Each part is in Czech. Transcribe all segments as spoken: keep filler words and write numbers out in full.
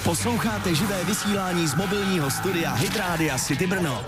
Posloucháte živé vysílání z mobilního studia Hit Rádia City Brno.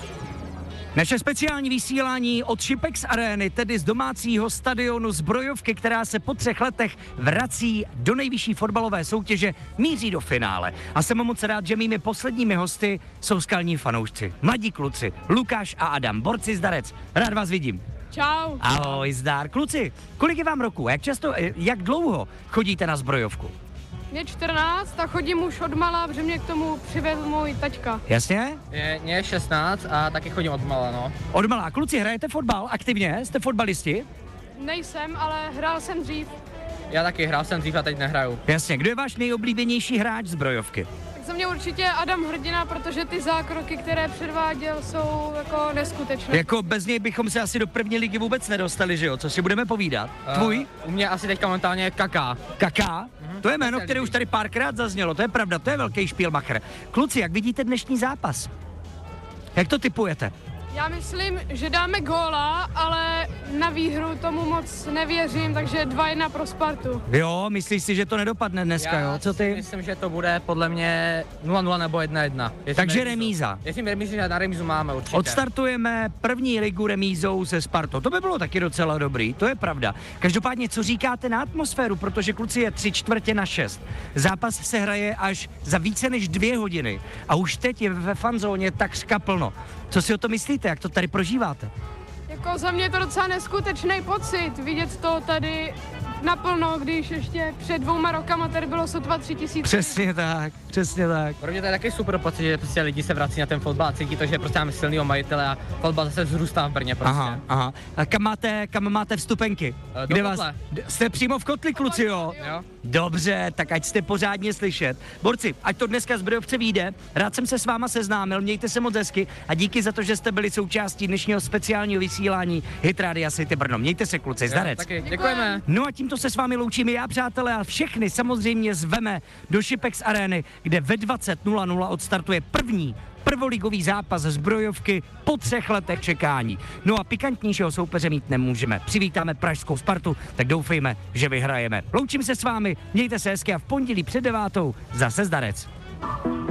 Naše speciální vysílání od Šipex Arény, tedy z domácího stadionu Zbrojovky, která se po třech letech vrací do nejvyšší fotbalové soutěže, míří do finále. A jsem moc rád, že mými posledními hosty jsou skalní fanoušci, mladí kluci, Lukáš a Adam, borci Zdarec. Rád vás vidím. Čau. Ahoj, zdar. Kluci, kolik je vám roku? Jak často, jak dlouho chodíte na Zbrojovku? Mě čtrnáct a chodím už od mala, protože mě k tomu přivedl můj taťka. Jasně? Je, mě je šestnáct a taky chodím od mala, no. Od malá. Kluci, hrajete fotbal aktivně? Jste fotbalisti? Nejsem, ale hrál jsem dřív. Já taky hrál jsem dřív a teď nehraju. Jasně. Kdo je váš nejoblíbenější hráč Zbrojovky? Tak za mě určitě Adam Hrdina, protože ty zákroky, které předváděl, jsou jako neskutečné. Jako bez něj bychom se asi do první ligy vůbec nedostali, že jo? Co si budeme povídat? Tvůj? Uh, u mě asi teďka momentálně Kaká. Kaká? Mm-hmm. To je jméno, které už tady párkrát zaznělo, to je pravda, to je velký špílmacher. Kluci, jak vidíte dnešní zápas? Jak to tipujete? Já myslím, že dáme góla, ale na výhru tomu moc nevěřím, takže dva jedna pro Spartu. Jo, myslíš si, že to nedopadne dneska, Já jo? Co ty? myslím, že to bude podle mě nula nula nebo jedna jedna. Takže remíza. Jestli remízu, na remízu máme určitě. Odstartujeme první ligu remízou se Spartou. To by bylo taky docela dobrý, to je pravda. Každopádně, co říkáte na atmosféru, protože kluci je tři čtvrtě na šest. Zápas se hraje až za více než dvě hodiny a už teď je ve fanzóně takřka plno. Co si o to myslíte, jak to tady prožíváte? Jako za mě je to docela neskutečný pocit, vidět to tady naplno, když ještě před dvouma rokama tady bylo sotva tři tisíce. Přesně tak, přesně tak. Pro mě to je taky super pocit, že prostě lidi se vrací na ten fotbal a cítí to, že prostě máme silného majitele a fotbal zase vzrůstá v Brně prostě. Aha, aha. A kam máte, kam máte vstupenky? Do Kde Kotle. vás? D- Jste přímo v Kotli, kluci, jo? Jo. Dobře, tak ať jste pořádně slyšet. Borci, ať to dneska z Brojovce vyjde, rád jsem se s váma seznámil, mějte se moc hezky a díky za to, že jste byli součástí dnešního speciálního vysílání Hit Rádia City Brno. Mějte se, kluci, zdarec. Jo, taky, děkujeme. No a tímto se s vámi loučíme já, přátelé, a všechny samozřejmě zveme do Šipex Arény, kde ve dvacet nula nula odstartuje první prvoligový zápas Zbrojovky po třech letech čekání. No a pikantnějšího soupeře mít nemůžeme. Přivítáme pražskou Spartu, tak doufejme, že vyhrajeme. Loučím se s vámi, mějte se hezky a v pondělí před devátou zase zdarec.